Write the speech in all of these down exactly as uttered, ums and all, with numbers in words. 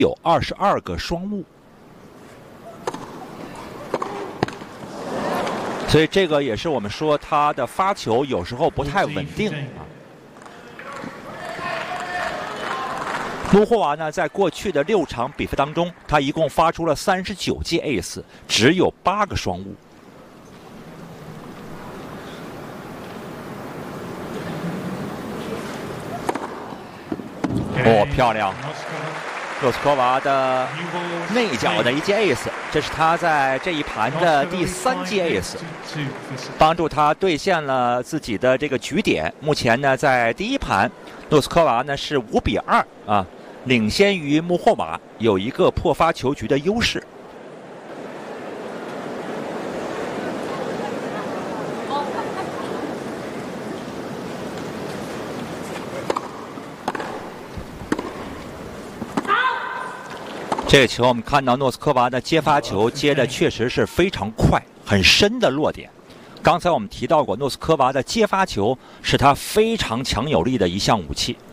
有二十二个双误。所以这个也是我们说他的发球有时候不太稳定啊。穆霍娃呢，在过去的六场比赛当中，他一共发出了三十九记 ace， 只有八个双误。哦，漂亮！诺斯科娃的内角的一记 ace， 这是他在这一盘的第三记 ace， 帮助他兑现了自己的这个局点。目前呢，在第一盘，诺斯科娃呢是五比二啊，领先于穆霍娃，有一个破发球局的优势。这个球我们看到诺斯科娃的接发球接的确实是非常快，很深的落点。刚才我们提到过，诺斯科娃的接发球是他非常强有力的一项武器。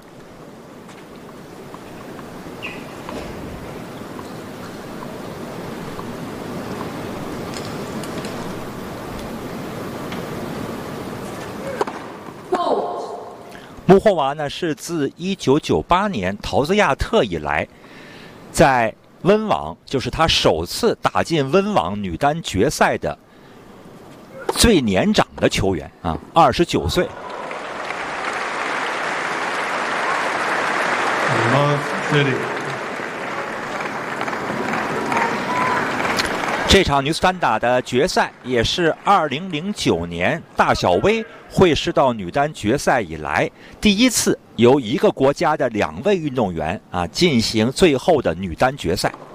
穆霍娃呢是自一九九八年陶兹亚特以来，在温网，就是他首次打进温网女单决赛的最年长的球员啊，二十九岁。这场女子单打的决赛也是二零零九年大小威会师到女单决赛以来第一次由一个国家的两位运动员啊进行最后的女单决赛。